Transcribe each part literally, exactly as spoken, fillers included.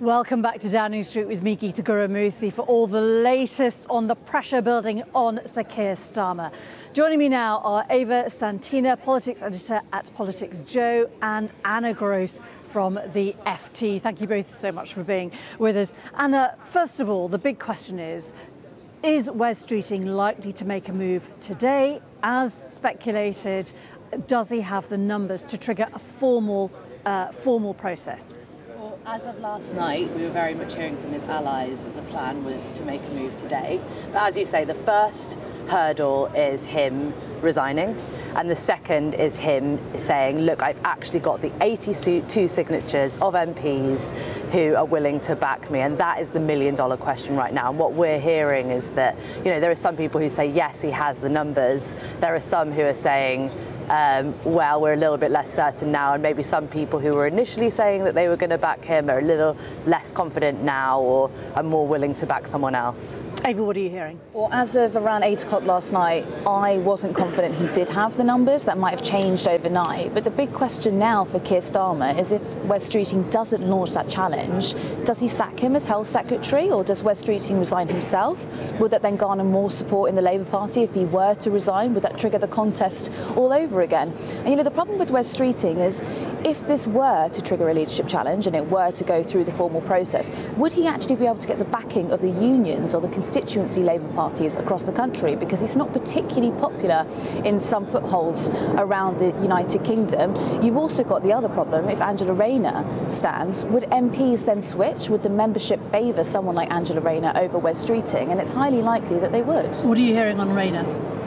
Welcome back to Downing Street with me, Geeta Gurumurthy, for all the latest on the pressure building on Sir Keir Starmer. Joining me now are Ava Santina, politics editor at Politics Joe, and Anna Gross from the F T. Thank you both so much for being with us. Anna, first of all, the big question is, is Wes Streeting likely to make a move today? As speculated, does he have the numbers to trigger a formal, uh, formal process? As of last night, we were very much hearing from his allies that the plan was to make a move today. But as you say, the first hurdle is him resigning, and the second is him saying, look, I've actually got the eighty-two signatures of M Ps who are willing to back me, and that is the million dollar question right now. And what we're hearing is that, you know, there are some people who say, yes, he has the numbers. There are some who are saying, Um, well, we're a little bit less certain now, and maybe some people who were initially saying that they were going to back him are a little less confident now, or are more willing to back someone else. Ava, what are you hearing? Well, as of around eight o'clock last night, I wasn't confident he did have the numbers. That might have changed overnight. But the big question now for Keir Starmer is, if Wes Streeting doesn't launch that challenge, does he sack him as Health Secretary, or does Wes Streeting resign himself? Would that then garner more support in the Labour Party if he were to resign? Would that trigger the contest all over again? And you know, the problem with Wes Streeting is, if this were to trigger a leadership challenge and it were to go through the formal process, would he actually be able to get the backing of the unions or the constituency Labour parties across the country? Because he's not particularly popular in some footholds around the United Kingdom. You've also got the other problem: if Angela Rayner stands, would M Ps then switch? Would the membership favour someone like Angela Rayner over Wes Streeting? And it's highly likely that they would. What are you hearing on Rayner?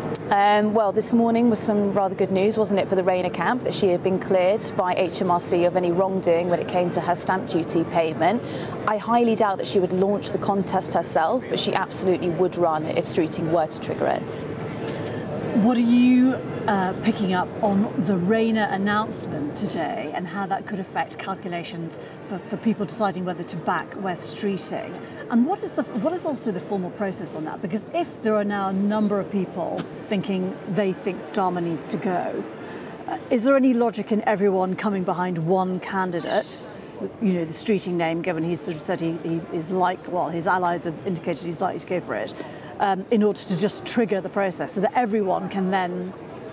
Um, well, this morning was some rather good news, wasn't it, for the Rayner camp, that she had been cleared by H M R C of any wrongdoing when it came to her stamp duty payment. I highly doubt that she would launch the contest herself, but she absolutely would run if Streeting were to trigger it. What are you uh, picking up on the Rayner announcement today, and how that could affect calculations for, for people deciding whether to back Wes Streeting? And what is the what is also the formal process on that? Because if there are now a number of people thinking they think Starmer needs to go, uh, is there any logic in everyone coming behind one candidate? You know, the Streeting name, given he's sort of said he, he is like, well, his allies have indicated he's likely to go for it, um, in order to just trigger the process so that everyone can then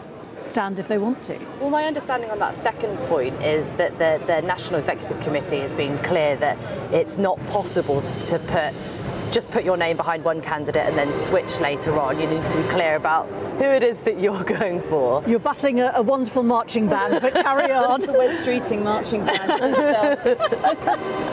stand if they want to. Well, my understanding on that second point is that the, the National Executive Committee has been clear that it's not possible to, to put just put your name behind one candidate and then switch later on. You need to be clear about who it is that you're going for. You're battling a, a wonderful marching band, but carry on. The Wes Streeting marching band just started.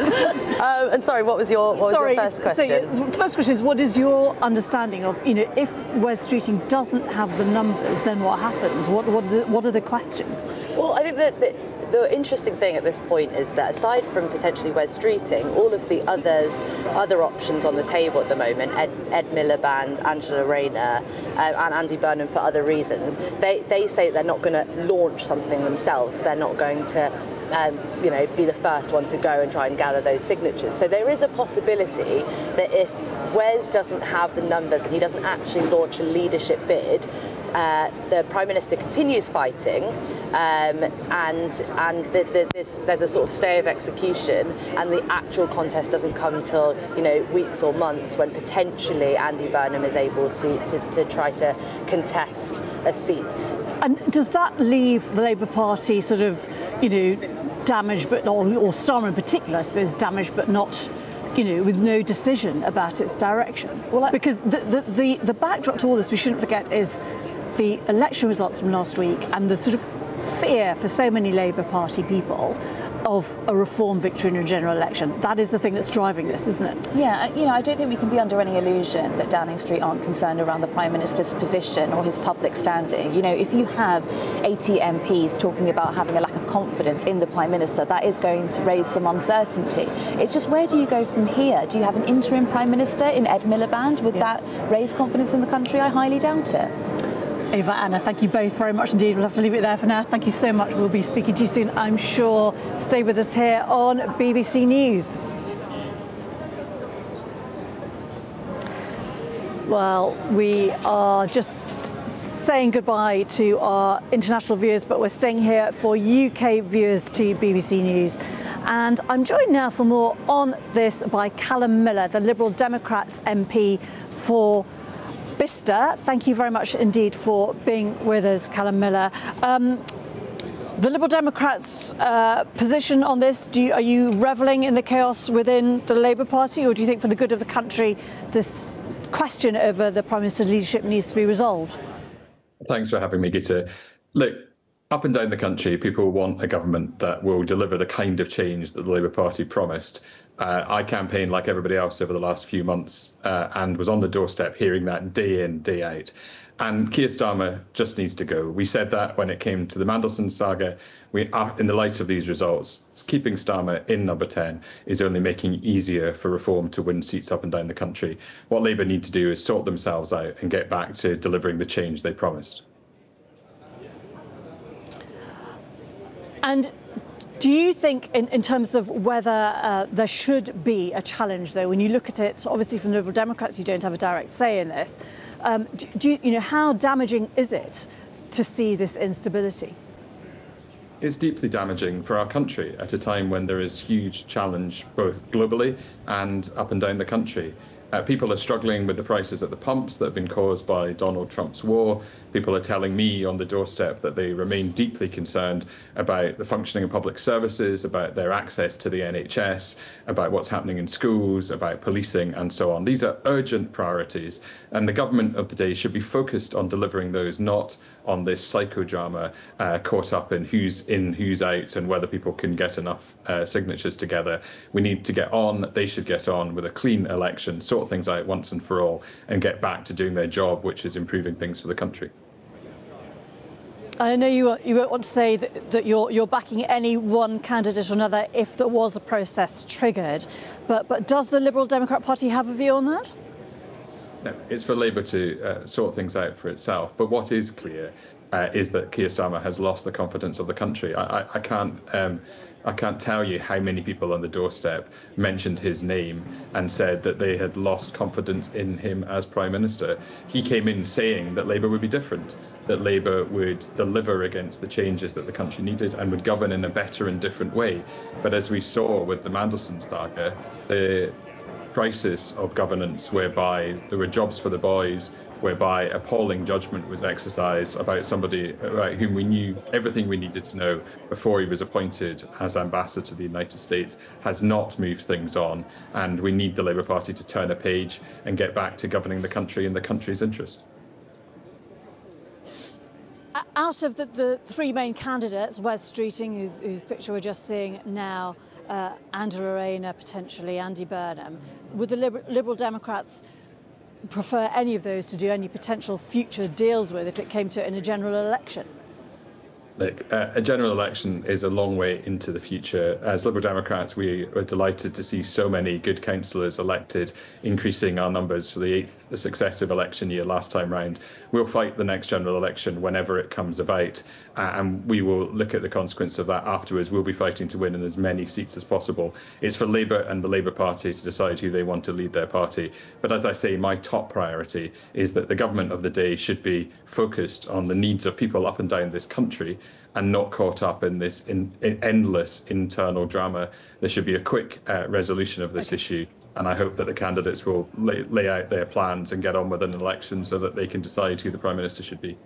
um, and sorry, what was your what was sorry, your first question? So, the first question is, what is your understanding of, you know, if Wes Streeting doesn't have the numbers, then what happens? What what are the, what are the questions? Well, I think that the, the interesting thing at this point is that, aside from potentially Wes Streeting, all of the others, other options on the table at the moment, Ed, Ed Miliband, Angela Rayner, uh, and Andy Burnham, for other reasons, they, they say they're not going to launch something themselves. They're not going to Um, you know, be the first one to go and try and gather those signatures. So there is a possibility that if Wes doesn't have the numbers and he doesn't actually launch a leadership bid, uh, the Prime Minister continues fighting, um, and and the, the, this, there's a sort of stay of execution, and the actual contest doesn't come until, you know, weeks or months, when potentially Andy Burnham is able to, to, to try to contest a seat. And does that leave the Labour Party sort of, you know, damaged but not, or Starmer in particular, I suppose, damaged but not, you know, with no decision about its direction? Well, I, because the, the, the, the backdrop to all this, we shouldn't forget, is the election results from last week and the sort of fear for so many Labour Party people of a Reform victory in a general election. That is the thing that's driving this, isn't it? Yeah, you know, I don't think we can be under any illusion that Downing Street aren't concerned around the Prime Minister's position or his public standing. You know, if you have eighty M Ps talking about having a lack of confidence in the Prime Minister, that is going to raise some uncertainty. It's just, where do you go from here? Do you have an interim Prime Minister in Ed Miliband? Would yeah. that raise confidence in the country? I highly doubt it. Ava, Anna, thank you both very much indeed. We'll have to leave it there for now. Thank you so much. We'll be speaking to you soon, I'm sure. Stay with us here on B B C News. Well, we are just saying goodbye to our international viewers, but we're staying here for U K viewers to B B C News. And I'm joined now for more on this by Callum Miller, the Liberal Democrats M P for Bicester. Thank you very much indeed for being with us, Callum Miller. Um, the Liberal Democrats' uh, position on this, do you, are you revelling in the chaos within the Labour Party, or do you think for the good of the country this question over the Prime Minister's leadership needs to be resolved? Thanks for having me, Gita. Look, up and down the country, people want a government that will deliver the kind of change that the Labour Party promised. Uh, I campaigned like everybody else over the last few months uh, and was on the doorstep hearing that day in, day out. And Keir Starmer just needs to go. We said that when it came to the Mandelson saga. We are, in the light of these results, keeping Starmer in number ten is only making it easier for Reform to win seats up and down the country. What Labour need to do is sort themselves out and get back to delivering the change they promised. And do you think, in, in terms of whether uh, there should be a challenge, though, when you look at it, obviously from the Liberal Democrats, you don't have a direct say in this. Um, do, do you, you know, how damaging is it to see this instability? It's deeply damaging for our country at a time when there is huge challenge both globally and up and down the country. Uh, people are struggling with the prices at the pumps that have been caused by Donald Trump's war. People are telling me on the doorstep that they remain deeply concerned about the functioning of public services, about their access to the N H S, about what's happening in schools, about policing and so on. These are urgent priorities, and the government of the day should be focused on delivering those, not on this psychodrama uh, caught up in who's in, who's out, and whether people can get enough uh, signatures together. We need to get on, they should get on with a clean election, sort things out once and for all, and get back to doing their job, which is improving things for the country. I know you, you won't want to say that, that you're, you're backing any one candidate or another if there was a process triggered, but, but does the Liberal Democrat Party have a view on that? No, it's for Labour to uh, sort things out for itself. But what is clear uh, is that Keir Starmer has lost the confidence of the country. I, I, I can't um, I can't tell you how many people on the doorstep mentioned his name and said that they had lost confidence in him as Prime Minister. He came in saying that Labour would be different, that Labour would deliver against the changes that the country needed and would govern in a better and different way. But as we saw with the Mandelson saga, the crisis of governance whereby there were jobs for the boys, whereby appalling judgment was exercised about somebody about whom we knew everything we needed to know before he was appointed as ambassador to the United States, has not moved things on. And we need the Labour Party to turn a page and get back to governing the country in the country's interest. Out of the, the three main candidates, Wes Streeting, whose, whose picture we're just seeing now, uh, Angela Rayner, potentially Andy Burnham, would the Liber Liberal Democrats prefer any of those to do any potential future deals with if it came to it in a general election? Look, uh, a general election is a long way into the future. As Liberal Democrats, we are delighted to see so many good councillors elected, increasing our numbers for the eighth successive election year last time round. We'll fight the next general election whenever it comes about, uh, and we will look at the consequence of that afterwards. We'll be fighting to win in as many seats as possible. It's for Labour and the Labour Party to decide who they want to lead their party. But as I say, my top priority is that the government of the day should be focused on the needs of people up and down this country, and not caught up in this in, in endless internal drama. There should be a quick uh, resolution of this issue, and I hope that the candidates will lay, lay out their plans and get on with an election so that they can decide who the Prime Minister should be.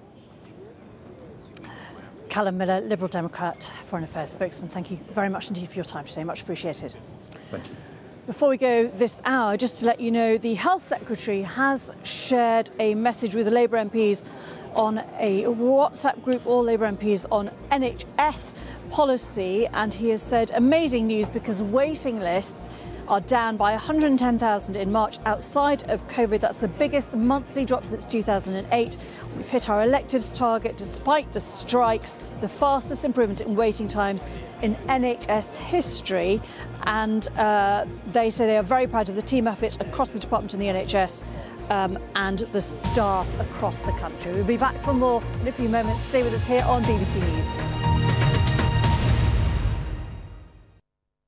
Callum Miller, Liberal Democrat Foreign Affairs spokesman, thank you very much indeed for your time today, much appreciated. Thank you. Before we go this hour, just to let you know, the Health Secretary has shared a message with the Labour M Ps on a WhatsApp group, all Labour M Ps, on N H S policy, and he has said amazing news because waiting lists are down by one hundred ten thousand in March outside of COVID. That's the biggest monthly drop since two thousand eight. We've hit our electives target despite the strikes, the fastest improvement in waiting times in N H S history. And uh, they say they are very proud of the team effort across the department and the N H S um, and the staff across the country. We'll be back for more in a few moments. Stay with us here on B B C News.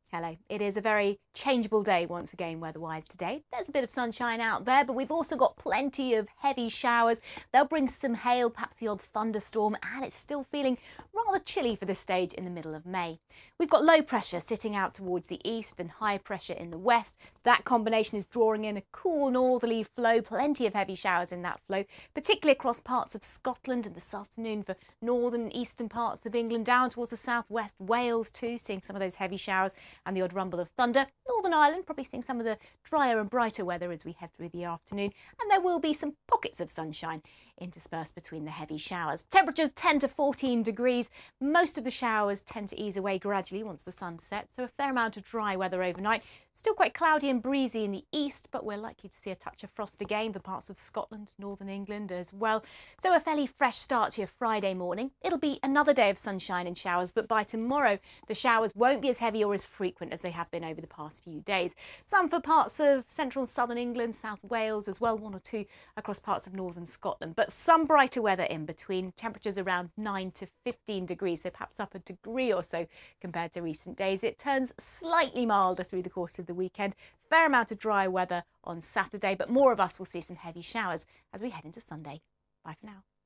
Hello. It is a very changeable day once again weather-wise today. There's a bit of sunshine out there, but we've also got plenty of heavy showers. They'll bring some hail, perhaps the odd thunderstorm, and it's still feeling rather chilly for this stage in the middle of May. We've got low pressure sitting out towards the east and high pressure in the west. That combination is drawing in a cool northerly flow, plenty of heavy showers in that flow, particularly across parts of Scotland, and this afternoon for northern and eastern parts of England, down towards the southwest, Wales too, seeing some of those heavy showers and the odd rumble of thunder. Northern Ireland probably seeing some of the drier and brighter weather as we head through the afternoon, and there will be some pockets of sunshine interspersed between the heavy showers. Temperatures ten to fourteen degrees. Most of the showers tend to ease away gradually once the sun sets, so a fair amount of dry weather overnight. Still quite cloudy and breezy in the east, but we're likely to see a touch of frost again for parts of Scotland, northern England as well. So a fairly fresh start to your Friday morning. It'll be another day of sunshine and showers, but by tomorrow the showers won't be as heavy or as frequent as they have been over the past few days. Some for parts of central and southern England, South Wales as well, one or two across parts of northern Scotland, but some brighter weather in between. Temperatures around nine to fifteen degrees, so perhaps up a degree or so compared to recent days. It turns slightly milder through the course of the weekend. Fair amount of dry weather on Saturday, but more of us will see some heavy showers as we head into Sunday. Bye for now.